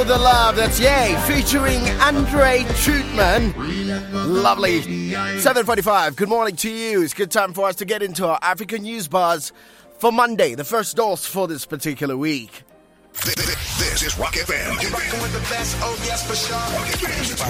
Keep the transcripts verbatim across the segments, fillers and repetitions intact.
The Love, that's Yay, featuring Andre Treatment. Lovely. seven forty-five, good morning to you. It's good time for us to get into our African News Buzz for Monday, the first dose for this particular week. This is Rock F M. You're rocking with the best, oh yes, for sure. Rock F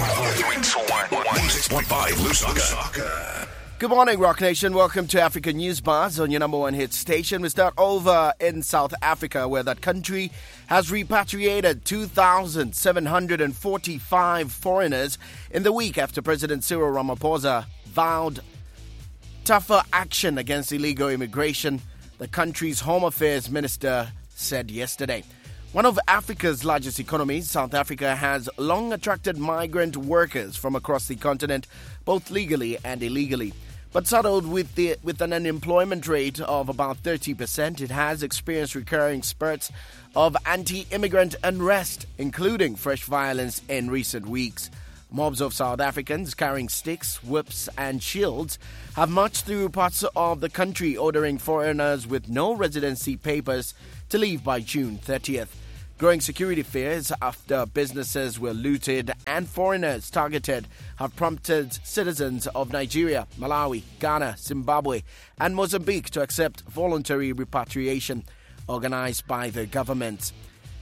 M. one oh six point five Lusaka. Good morning, Rock Nation. Welcome to African News Buzz on your number one hit station. We start over in South Africa, where that country has repatriated two thousand seven hundred forty-five foreigners in the week after President Cyril Ramaphosa vowed tougher action against illegal immigration, the country's Home Affairs Minister said yesterday. One of Africa's largest economies, South Africa has long attracted migrant workers from across the continent, both legally and illegally. But saddled with the with an unemployment rate of about thirty percent, it has experienced recurring spurts of anti-immigrant unrest, including fresh violence in recent weeks. Mobs of South Africans carrying sticks, whips and shields have marched through parts of the country, ordering foreigners with no residency papers to leave by June thirtieth. Growing security fears after businesses were looted and foreigners targeted have prompted citizens of Nigeria, Malawi, Ghana, Zimbabwe and Mozambique to accept voluntary repatriation organized by the government.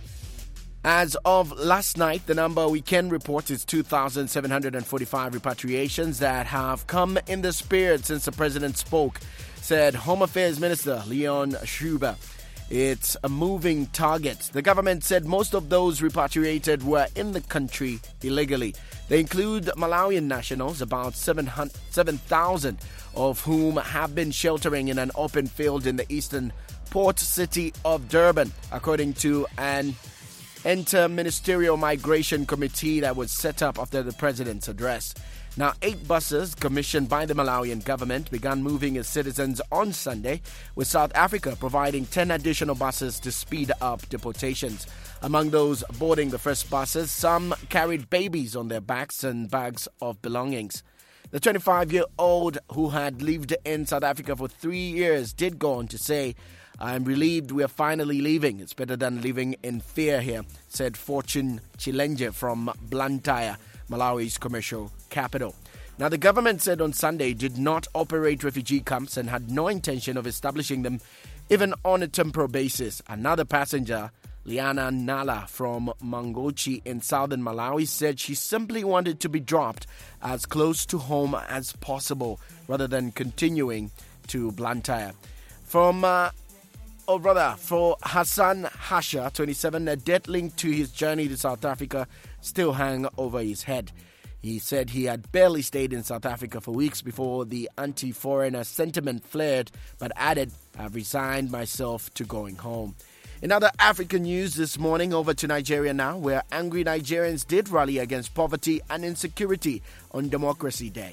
As of last night, the number we can report is two thousand seven hundred forty-five repatriations that have come in the spirit since the president spoke, said Home Affairs Minister Leon Schuber. It's a moving target. The government said most of those repatriated were in the country illegally. They include Malawian nationals, about seven thousand of whom have been sheltering in an open field in the eastern port city of Durban, according to an inter-ministerial migration committee that was set up after the president's address. Now, eight buses commissioned by the Malawian government began moving its citizens on Sunday, with South Africa providing ten additional buses to speed up deportations. Among those boarding the first buses, some carried babies on their backs and bags of belongings. The twenty-five-year-old, who had lived in South Africa for three years, did go on to say, "I'm relieved we are finally leaving. It's better than living in fear here," said Fortune Chilenge from Blantyre, Malawi's commercial capital. Now, the government said on Sunday did not operate refugee camps and had no intention of establishing them, even on a temporary basis. Another passenger, Liana Nala from Mangochi in southern Malawi, said she simply wanted to be dropped as close to home as possible rather than continuing to Blantyre. From uh, Oh, brother, for Hassan Hasha, twenty-seven, a debt linked to his journey to South Africa still hang over his head. He said he had barely stayed in South Africa for weeks before the anti-foreigner sentiment flared, but added, "I've resigned myself to going home." In other African news this morning, over to Nigeria now, where angry Nigerians did rally against poverty and insecurity on Democracy Day.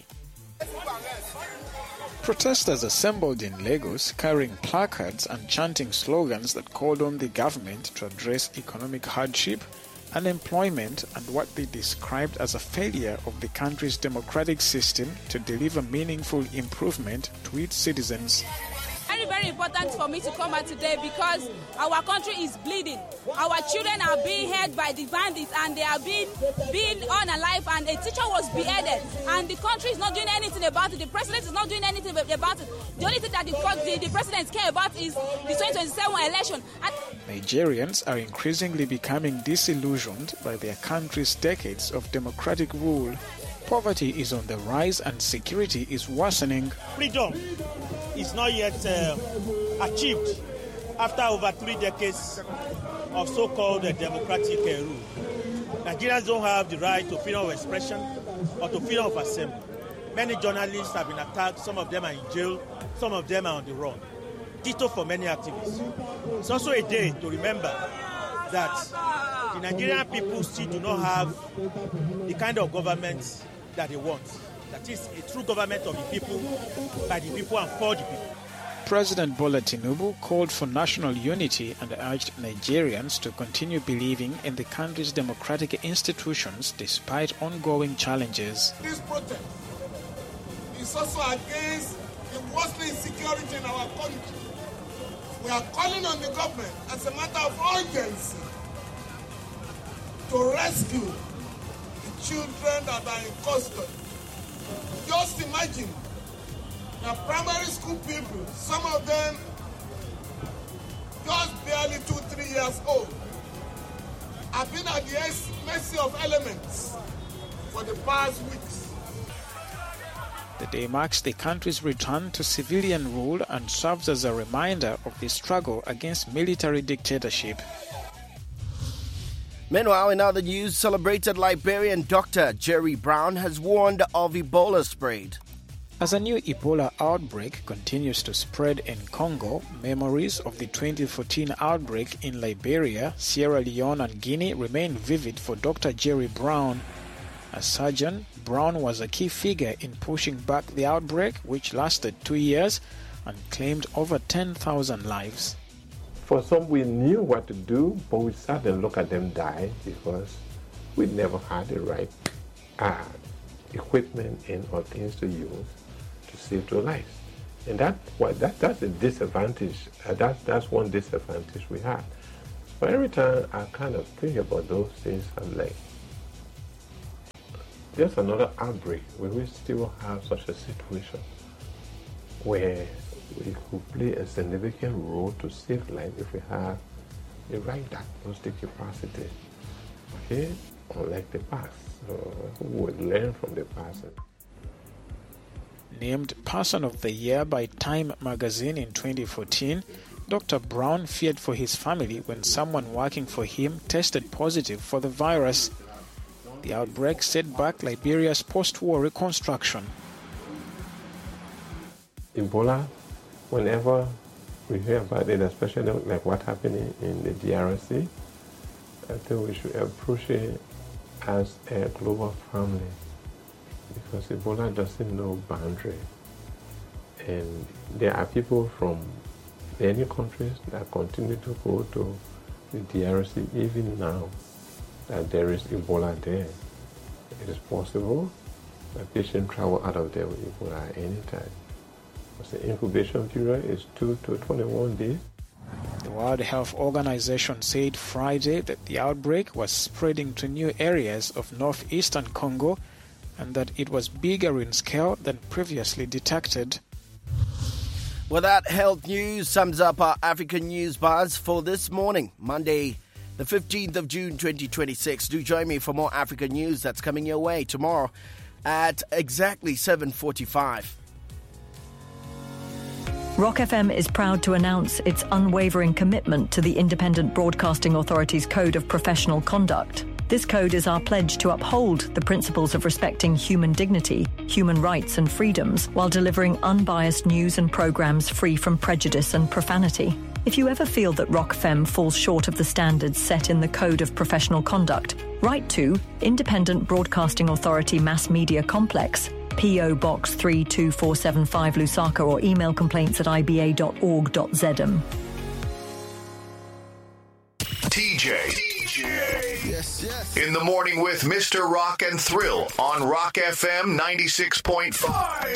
Protesters assembled in Lagos carrying placards and chanting slogans that called on the government to address economic hardship, unemployment, and what they described as a failure of the country's democratic system to deliver meaningful improvement to its citizens. Very, very important for me to come out today because our country is bleeding. Our children are being held by the bandits and they are being being unalive, and a teacher was beheaded and the country is not doing anything about it. The president is not doing anything about it. The only thing that the, the, the president care about is the twenty twenty-seven election. And Nigerians are increasingly becoming disillusioned by their country's decades of democratic rule. Poverty is on the rise and security is worsening. Freedom is not yet uh, achieved after over three decades of so-called uh, democratic uh, rule. Nigerians don't have the right to freedom of expression or to freedom of assembly. Many journalists have been attacked, some of them are in jail, some of them are on the run. Ditto for many activists. It's also a day to remember that the Nigerian people still do not have the kind of government that they want. That is a true government of the people, by the people and for the people. President Bola Tinubu called for national unity and urged Nigerians to continue believing in the country's democratic institutions despite ongoing challenges. This protest is also against the worsening insecurity in our country. We are calling on the government as a matter of urgency to rescue the children that are in custody. Just imagine the primary school people, some of them just barely two, three years old, have been at the mercy of elements for the past weeks. The day marks the country's return to civilian rule and serves as a reminder of the struggle against military dictatorship. Meanwhile, in other news, celebrated Liberian doctor Jerry Brown has warned of Ebola spread. As a new Ebola outbreak continues to spread in Congo, memories of the twenty fourteen outbreak in Liberia, Sierra Leone and Guinea remain vivid for Doctor Jerry Brown. As surgeon, Brown was a key figure in pushing back the outbreak, which lasted two years and claimed over ten thousand lives. For some, we knew what to do, but we sat and looked at them die because we never had the right uh, equipment and or things to use to save their lives. And that, well, that that's a disadvantage. Uh, that, that's one disadvantage we had. But every time I kind of think about those things, I'm like, there's another outbreak where we still have such a situation where we could play a significant role to save life if we have the right diagnostic capacity. Okay? Unlike the past. So we would learn from the past. Named Person of the Year by Time magazine in twenty fourteen, Doctor Brown feared for his family when someone working for him tested positive for the virus. The outbreak set back Liberia's post-war reconstruction. Ebola, whenever we hear about it, especially like what happened in, in the D R C, I think we should approach it as a global family because Ebola doesn't know boundary. And there are people from many countries that continue to go to the D R C even now that there is Ebola there. It is possible that patients travel out of there with Ebola at any time. The incubation period is two to twenty-one days. The World Health Organization said Friday that the outbreak was spreading to new areas of northeastern Congo and that it was bigger in scale than previously detected. Well, that health news sums up our African News Buzz for this morning, Monday, the fifteenth of June, twenty twenty-six. Do join me for more African news that's coming your way tomorrow at exactly seven forty-five. Rock F M is proud to announce its unwavering commitment to the Independent Broadcasting Authority's Code of Professional Conduct. This code is our pledge to uphold the principles of respecting human dignity, human rights and freedoms while delivering unbiased news and programs free from prejudice and profanity. If you ever feel that Rock F M falls short of the standards set in the Code of Professional Conduct, write to Independent Broadcasting Authority Mass Media Complex, P O Box three two four seven five Lusaka, or email complaints at i b a dot org dot z m. T J. T J. Yes, yes. In the morning with Mister Rock and Thrill on Rock F M ninety-six point five.